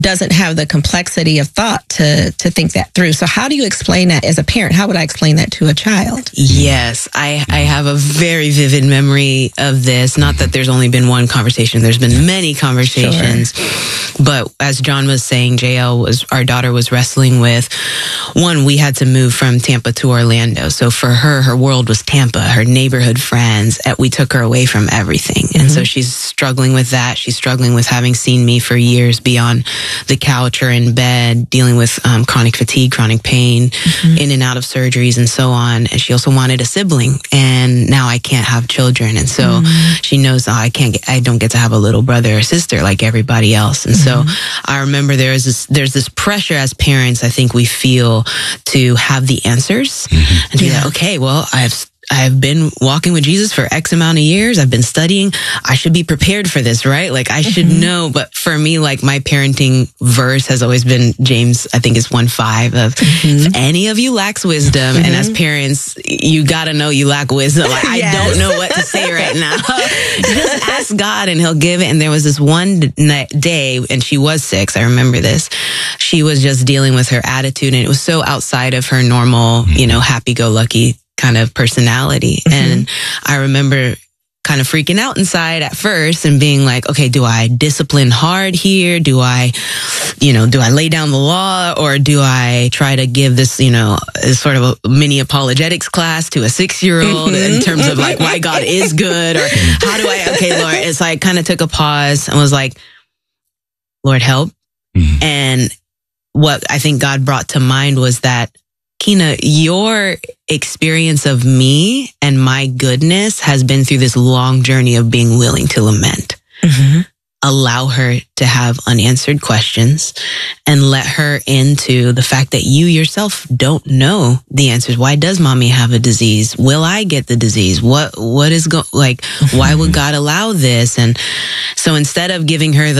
doesn't have the complexity of thought to think that through. So how do you explain that as a parent? How would I explain that to a child? Yes, I have a very vivid memory of this. Not that there's only been one conversation. There's been many conversations. Sure. But as John was saying, our daughter was wrestling with, one, we had to move from Tampa to Orlando. So for her world was Tampa, her neighborhood friends. We took her away from everything. Mm-hmm. And so she's struggling with that. She's struggling with having seen me for years beyond the couch or in bed, dealing with chronic fatigue, chronic pain, in and out of surgeries and so on. And she also wanted a sibling, and now I can't have children. And so she knows I don't get to have a little brother or sister like everybody else. And so I remember there's this pressure as parents, I think we feel, to have the answers and to be like, okay, well, I've been walking with Jesus for X amount of years. I've been studying. I should be prepared for this, right? Like I should know. But for me, like my parenting verse has always been James, I think it's 1:5 of if any of you lacks wisdom. And as parents, you got to know you lack wisdom. Like I don't know what to say right now. Just ask God and he'll give it. And there was this one day, and she was 6. I remember this. She was just dealing with her attitude, and it was so outside of her normal, happy-go-lucky kind of personality. And I remember kind of freaking out inside at first and being like, okay, do I discipline hard here? Do I lay down the law, or do I try to give this, sort of a mini apologetics class to a 6-year-old in terms of like why God is good, or how do okay, Lord, it's like I kind of took a pause and was like, Lord, help. And what I think God brought to mind was that, Kina, your experience of me and my goodness has been through this long journey of being willing to lament. Allow her to have unanswered questions and let her into the fact that you yourself don't know the answers. Why does mommy have a disease? Will I get the disease? What is why would God allow this? And so instead of giving her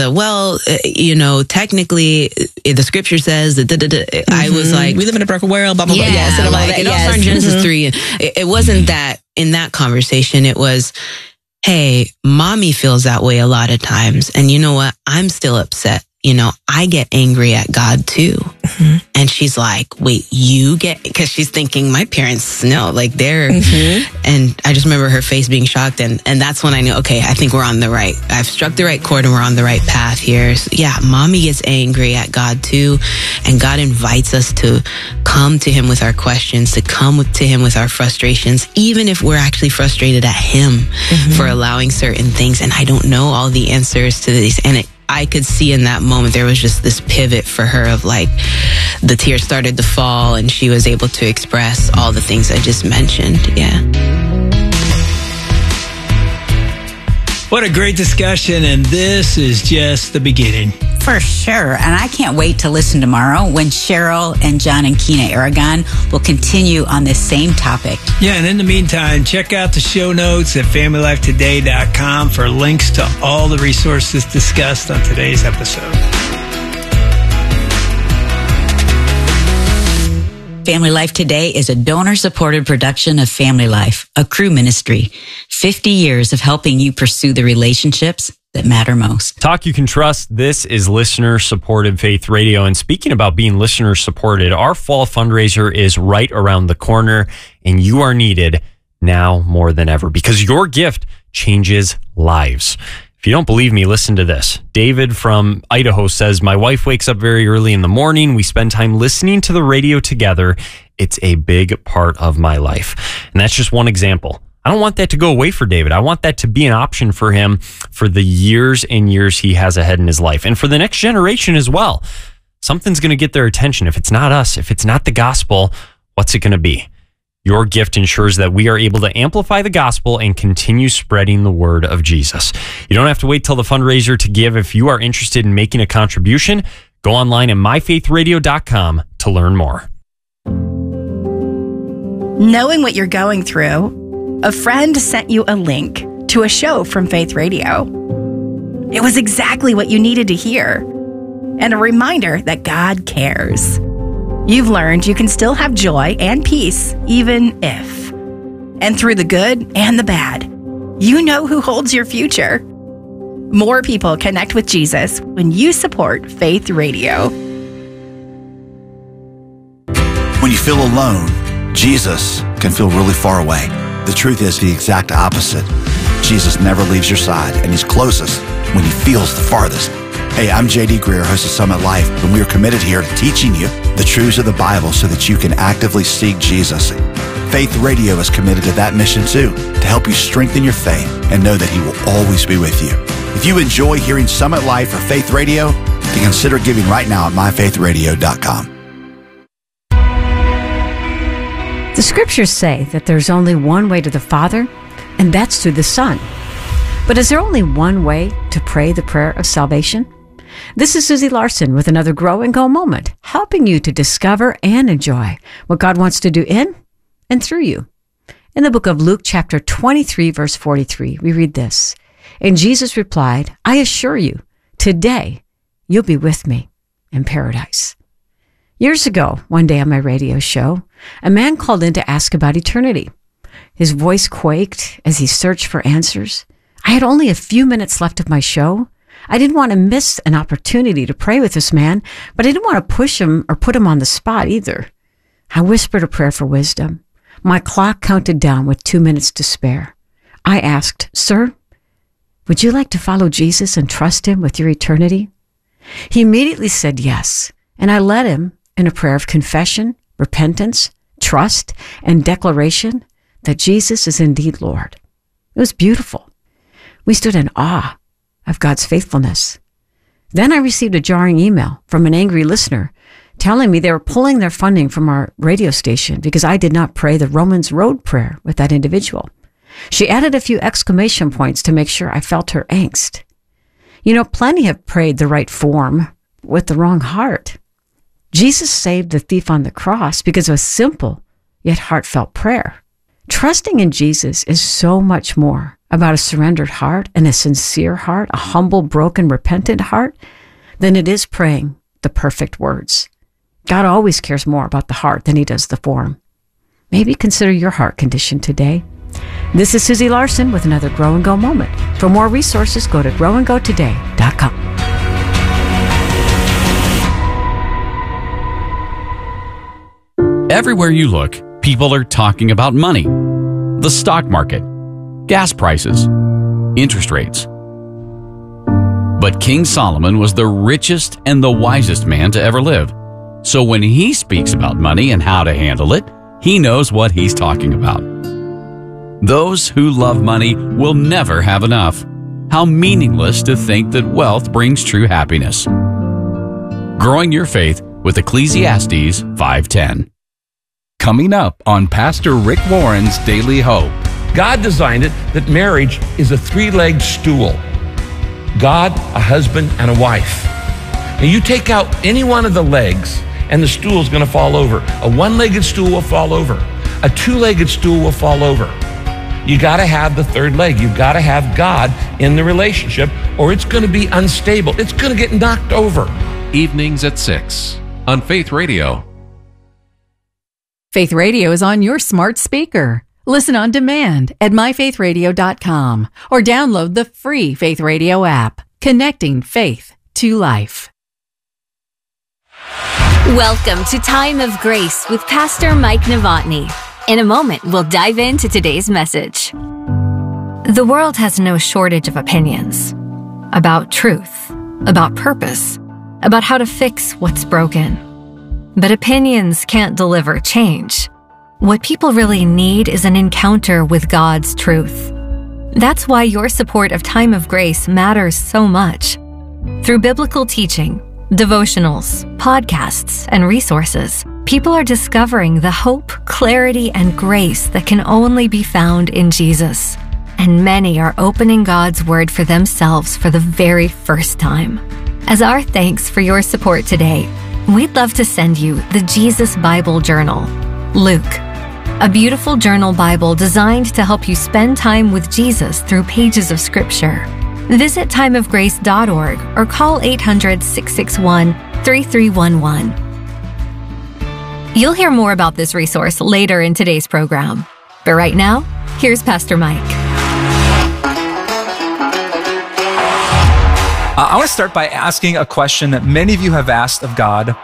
technically the scripture says that, I was like, we live in a broken world, blah, blah, blah. Yes, it all started in Genesis 3. It wasn't that in that conversation. It was, hey, mommy feels that way a lot of times. And you know what? I'm still upset. I get angry at God too. And she's like, wait, because she's thinking my parents they're, and I just remember her face being shocked. And that's when I knew, okay, I think I've struck the right chord and we're on the right path here. So, yeah, mommy gets angry at God too. And God invites us to come to him with our questions, to come to him with our frustrations, even if we're actually frustrated at him for allowing certain things. And I don't know all the answers to these. And I could see in that moment, there was just this pivot for her of like, the tears started to fall and she was able to express all the things I just mentioned. Yeah. What a great discussion, and this is just the beginning. For sure. And I can't wait to listen tomorrow when Cheryl and John and Kina Aragon will continue on this same topic. Yeah, and in the meantime, check out the show notes at FamilyLifeToday.com for links to all the resources discussed on today's episode. Family Life Today is a donor-supported production of Family Life, a Cru ministry. 50 years of helping you pursue the relationships that matter most. Talk you can trust. This is listener-supported Faith Radio. And speaking about being listener-supported, our fall fundraiser is right around the corner, and you are needed now more than ever because your gift changes lives. If you don't believe me, listen to this. David from Idaho says, my wife wakes up very early in the morning. We spend time listening to the radio together. It's a big part of my life. And that's just one example. I don't want that to go away for David. I want that to be an option for him for the years and years he has ahead in his life and for the next generation as well. Something's going to get their attention. If it's not us, if it's not the gospel, what's it going to be? Your gift ensures that we are able to amplify the gospel and continue spreading the word of Jesus. You don't have to wait till the fundraiser to give. If you are interested in making a contribution, go online at myfaithradio.com to learn more. Knowing what you're going through, a friend sent you a link to a show from Faith Radio. It was exactly what you needed to hear, and a reminder that God cares. You've learned you can still have joy and peace, even if. And through the good and the bad, you know who holds your future. More people connect with Jesus when you support Faith Radio. When you feel alone, Jesus can feel really far away. The truth is the exact opposite. Jesus never leaves your side, and he's closest when he feels the farthest. Hey, I'm J.D. Greer, host of Summit Life, and we are committed here to teaching you the truths of the Bible so that you can actively seek Jesus. Faith Radio is committed to that mission too, to help you strengthen your faith and know that he will always be with you. If you enjoy hearing Summit Life or Faith Radio, then consider giving right now at myfaithradio.com. The scriptures say that there's only one way to the Father, and that's through the Son. But is there only one way to pray the prayer of salvation? This is Susie Larson with another Grow and Go moment, helping you to discover and enjoy what God wants to do in and through you. In the book of Luke, chapter 23, verse 43, we read this. And Jesus replied, I assure you, today you'll be with me in paradise. Years ago, one day on my radio show, a man called in to ask about eternity. His voice quaked as he searched for answers. I had only a few minutes left of my show. I didn't want to miss an opportunity to pray with this man, but I didn't want to push him or put him on the spot either. I whispered a prayer for wisdom. My clock counted down with 2 minutes to spare. I asked, Sir, would you like to follow Jesus and trust him with your eternity? He immediately said yes, and I led him in a prayer of confession, repentance, trust, and declaration that Jesus is indeed Lord. It was beautiful. We stood in awe of God's faithfulness. Then I received a jarring email from an angry listener telling me they were pulling their funding from our radio station because I did not pray the Romans Road prayer with that individual. She added a few exclamation points to make sure I felt her angst. You know, plenty have prayed the right form with the wrong heart. Jesus saved the thief on the cross because of a simple yet heartfelt prayer. Trusting in Jesus is so much more about a surrendered heart and a sincere heart, a humble, broken, repentant heart, than it is praying the perfect words. God always cares more about the heart than he does the form. Maybe consider your heart condition today. This is Susie Larson with another Grow and Go moment. For more resources, go to growandgotoday.com. Everywhere you look, people are talking about money, the stock market, gas prices, interest rates. But King Solomon was the richest and the wisest man to ever live. So when he speaks about money and how to handle it, he knows what he's talking about. Those who love money will never have enough. How meaningless to think that wealth brings true happiness. Growing your faith with Ecclesiastes 5:10. Coming up on Pastor Rick Warren's Daily Hope. God designed it that marriage is a three-legged stool. God, a husband, and a wife. Now you take out any one of the legs and the stool's going to fall over. A one-legged stool will fall over. A two-legged stool will fall over. You got to have the third leg. You've got to have God in the relationship or it's going to be unstable. It's going to get knocked over. Evenings at 6 on Faith Radio. Faith Radio is on your smart speaker. Listen on demand at myfaithradio.com or download the free Faith Radio app, connecting faith to life. Welcome to Time of Grace with Pastor Mike Novotny. In a moment, we'll dive into today's message. The world has no shortage of opinions about truth, about purpose, about how to fix what's broken. But opinions can't deliver change. What people really need is an encounter with God's truth. That's why your support of Time of Grace matters so much. Through biblical teaching, devotionals, podcasts, and resources, people are discovering the hope, clarity, and grace that can only be found in Jesus. And many are opening God's Word for themselves for the very first time. As our thanks for your support today, we'd love to send you the Jesus Bible Journal, Luke, a beautiful journal Bible designed to help you spend time with Jesus through pages of Scripture. Visit timeofgrace.org or call 800-661-3311. You'll hear more about this resource later in today's program. But right now, here's Pastor Mike. I want to start by asking a question that many of you have asked of God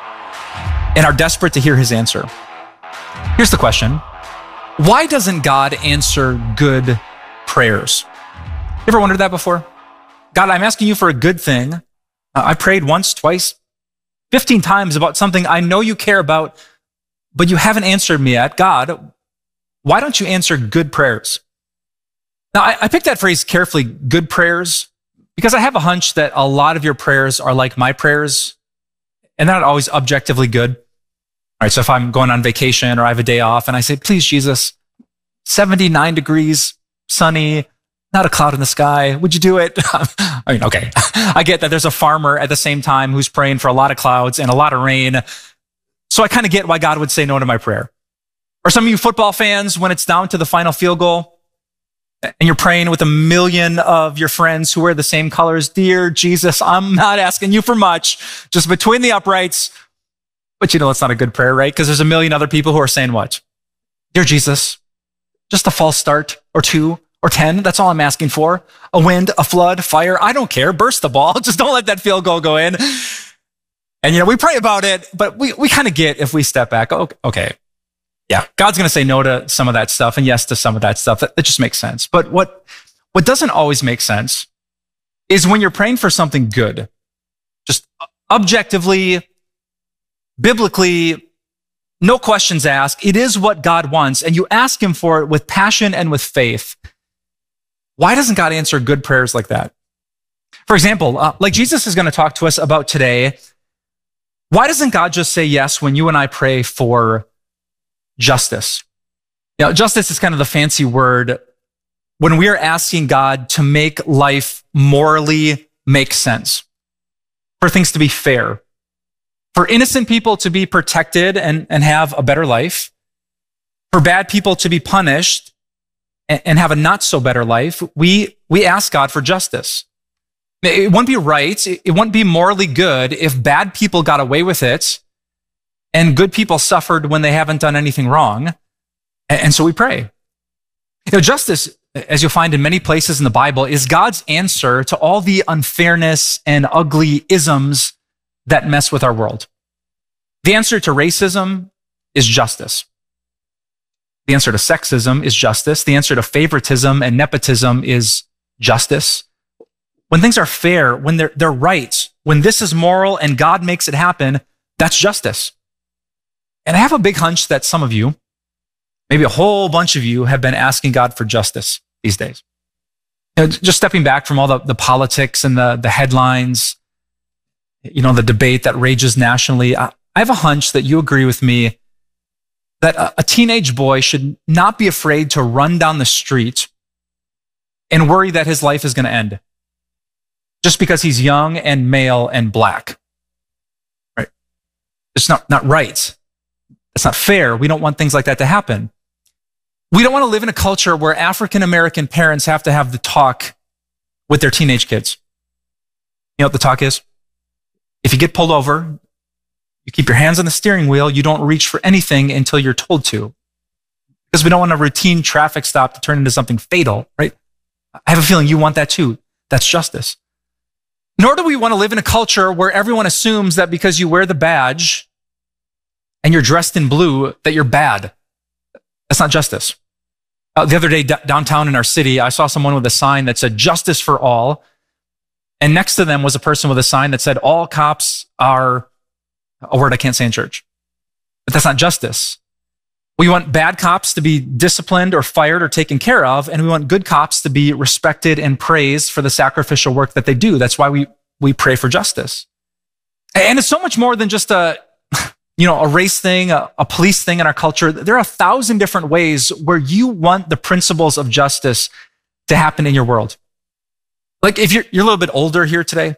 and are desperate to hear his answer. Here's the question. Why doesn't God answer good prayers? You ever wondered that before? God, I'm asking you for a good thing. I prayed once, twice, 15 times about something I know you care about, but you haven't answered me yet. God, why don't you answer good prayers? Now, I picked that phrase carefully, good prayers, because I have a hunch that a lot of your prayers are like my prayers, and they're not always objectively good. All right, so if I'm going on vacation or I have a day off and I say, please, Jesus, 79 degrees, sunny, not a cloud in the sky, would you do it? I mean, okay, I get that there's a farmer at the same time who's praying for a lot of clouds and a lot of rain. So I kind of get why God would say no to my prayer. Or some of you football fans, when it's down to the final field goal and you're praying with 1 million of your friends who wear the same colors, dear Jesus, I'm not asking you for much, just between the uprights. But you know, it's not a good prayer, right? Because there's 1 million other people who are saying what? Dear Jesus, just a false start or 2 or 10. That's all I'm asking for. A wind, a flood, fire. I don't care. Burst the ball. Just don't let that field goal go in. And, you know, we pray about it, but we kind of get if we step back. Okay. Yeah, God's going to say no to some of that stuff and yes to some of that stuff. That just makes sense. But what doesn't always make sense is when you're praying for something good, just objectively, biblically, no questions asked. It is what God wants, and you ask him for it with passion and with faith. Why doesn't God answer good prayers like that? For example, like Jesus is going to talk to us about today, why doesn't God just say yes when you and I pray for justice? You know, justice is kind of the fancy word when we are asking God to make life morally make sense, for things to be fair, for innocent people to be protected and have a better life, for bad people to be punished and have a not so better life. We ask God for justice. It wouldn't be right. It wouldn't be morally good if bad people got away with it and good people suffered when they haven't done anything wrong. And so we pray. You know, justice, as you'll find in many places in the Bible, is God's answer to all the unfairness and ugly isms that mess with our world. The answer to racism is justice. The answer to sexism is justice. The answer to favoritism and nepotism is justice. When things are fair, when they're right, when this is moral and God makes it happen, that's justice. And I have a big hunch that some of you, maybe a whole bunch of you, have been asking God for justice these days. You know, just stepping back from all the politics and the headlines, you know, the debate that rages nationally, I have a hunch that you agree with me that a teenage boy should not be afraid to run down the street and worry that his life is going to end just because he's young and male and black. Right? It's not right. It's not fair. We don't want things like that to happen. We don't want to live in a culture where African-American parents have to have the talk with their teenage kids. You know what the talk is? If you get pulled over, you keep your hands on the steering wheel, you don't reach for anything until you're told to. Because we don't want a routine traffic stop to turn into something fatal, right? I have a feeling you want that too. That's justice. Nor do we want to live in a culture where everyone assumes that because you wear the badge and you're dressed in blue, that you're bad. That's not justice. The other day downtown in our city, I saw someone with a sign that said justice for all. And next to them was a person with a sign that said all cops are a word I can't say in church. But that's not justice. We want bad cops to be disciplined or fired or taken care of, and we want good cops to be respected and praised for the sacrificial work that they do. That's why we pray for justice. And it's so much more than just a race thing, a police thing in our culture. There are 1,000 different ways where you want the principles of justice to happen in your world. Like if you're a little bit older here today,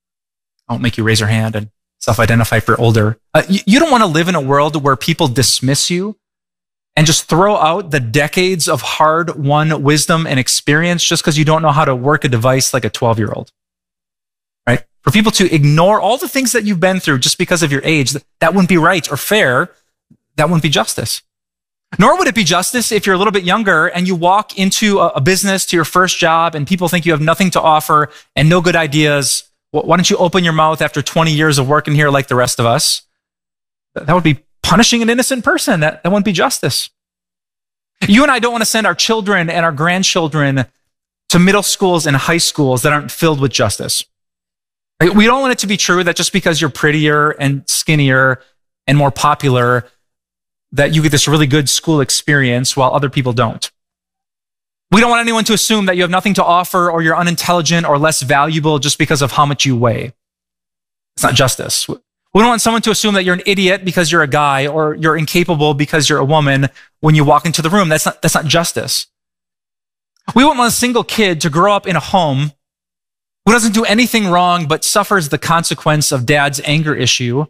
I won't make you raise your hand and self-identify if you're older. You don't want to live in a world where people dismiss you and just throw out the decades of hard-won wisdom and experience just because you don't know how to work a device like a 12-year-old, right? For people to ignore all the things that you've been through just because of your age, that wouldn't be right or fair. That wouldn't be justice. Nor would it be justice if you're a little bit younger and you walk into a business, to your first job, and people think you have nothing to offer and no good ideas Why don't you open your mouth after 20 years of working here like the rest of us? That would be punishing an innocent person. That wouldn't be justice. You and I don't want to send our children and our grandchildren to middle schools and high schools that aren't filled with justice. We don't want it to be true that just because you're prettier and skinnier and more popular, that you get this really good school experience while other people don't. We don't want anyone to assume that you have nothing to offer or you're unintelligent or less valuable just because of how much you weigh. It's not justice. We don't want someone to assume that you're an idiot because you're a guy or you're incapable because you're a woman when you walk into the room. That's not justice. We wouldn't want a single kid to grow up in a home who doesn't do anything wrong but suffers the consequence of dad's anger issue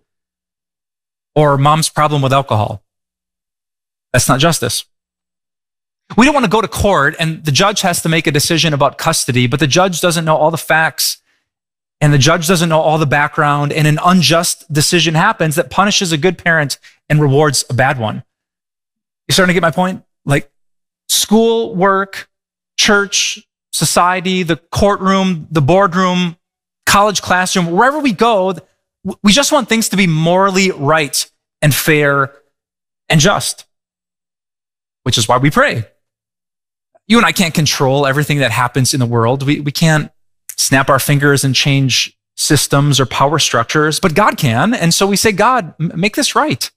or mom's problem with alcohol. That's not justice. We don't want to go to court and the judge has to make a decision about custody, but the judge doesn't know all the facts and the judge doesn't know all the background, and an unjust decision happens that punishes a good parent and rewards a bad one. You starting to get my point? Like school, work, church, society, the courtroom, the boardroom, college classroom, wherever we go, we just want things to be morally right and fair and just, which is why we pray. You and I can't control everything that happens in the world. We can't snap our fingers and change systems or power structures, but God can. And so we say, God, make this right.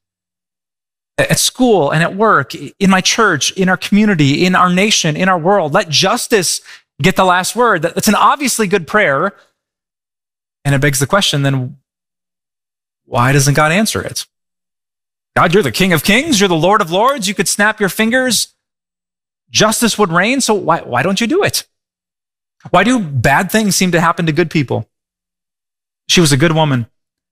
At school and at work, in my church, in our community, in our nation, in our world, let justice get the last word. That's an obviously good prayer. And it begs the question, then why doesn't God answer it? God, you're the King of Kings. You're the Lord of Lords. You could snap your fingers. Justice would reign. So why don't you do it? Why do bad things seem to happen to good people? She was a good woman,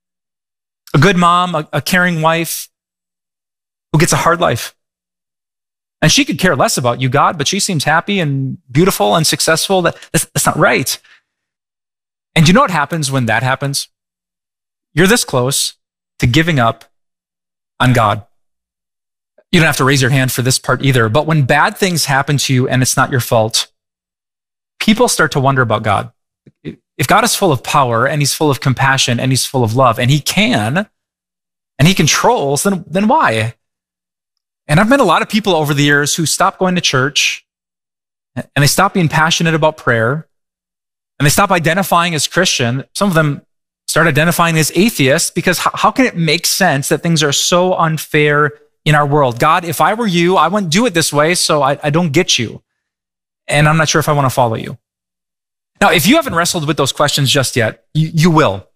a good mom, a caring wife who gets a hard life. And she could care less about you, God, but she seems happy and beautiful and successful. That's not right. And you know what happens when that happens? You're this close to giving up on God. You don't have to raise your hand for this part either, but when bad things happen to you and it's not your fault, people start to wonder about God. If God is full of power and he's full of compassion and he's full of love and he can and he controls, then why? And I've met a lot of people over the years who stop going to church and they stop being passionate about prayer and they stop identifying as Christian. Some of them start identifying as atheists because how can it make sense that things are so unfair in our world? God, if I were you, I wouldn't do it this way, so I don't get you. And I'm not sure if I want to follow you. Now, if you haven't wrestled with those questions just yet, you will.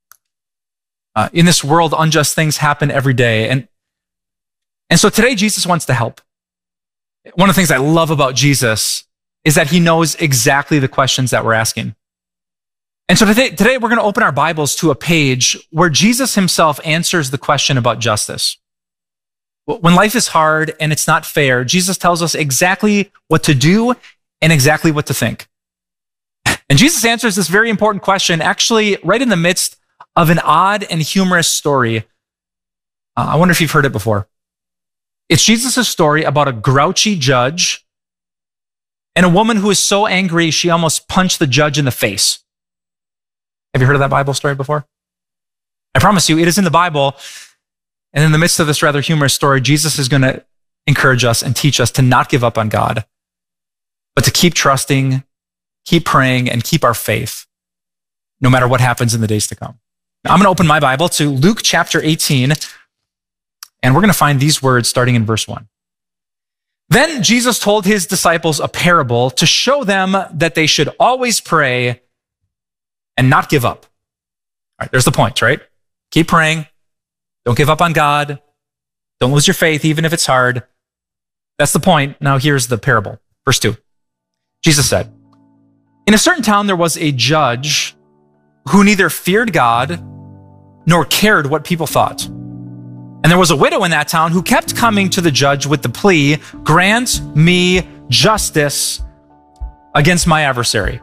In this world, unjust things happen every day. And so today, Jesus wants to help. One of the things I love about Jesus is that he knows exactly the questions that we're asking. And so today we're going to open our Bibles to a page where Jesus himself answers the question about justice. When life is hard and it's not fair, Jesus tells us exactly what to do and exactly what to think. And Jesus answers this very important question, actually right in the midst of an odd and humorous story. I wonder if you've heard it before. It's Jesus' story about a grouchy judge and a woman who is so angry she almost punched the judge in the face. Have you heard of that Bible story before? I promise you, it is in the Bible. And in the midst of this rather humorous story, Jesus is going to encourage us and teach us to not give up on God, but to keep trusting, keep praying, and keep our faith, no matter what happens in the days to come. Now, I'm going to open my Bible to Luke chapter 18, and we're going to find these words starting in verse 1. Then Jesus told his disciples a parable to show them that they should always pray and not give up. All right, there's the point, right? Keep praying. Don't give up on God. Don't lose your faith, even if it's hard. That's the point. Now here's the parable. Verse 2. Jesus said, in a certain town there was a judge who neither feared God nor cared what people thought. And there was a widow in that town who kept coming to the judge with the plea, grant me justice against my adversary.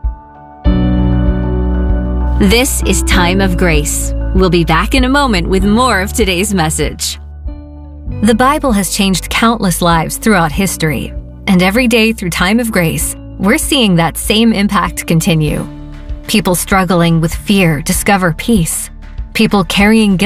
This is Time of Grace. We'll be back in a moment with more of today's message. The Bible has changed countless lives throughout history, and every day through Time of Grace, we're seeing that same impact continue. People struggling with fear discover peace. People carrying